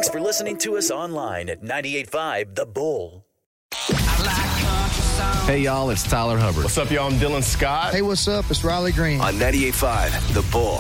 Thanks for listening to us online at 98.5 The Bull. Hey, y'all, it's Tyler Hubbard. What's up, y'all? I'm Dylan Scott. Hey, what's up? It's Riley Green. On 98.5 The Bull.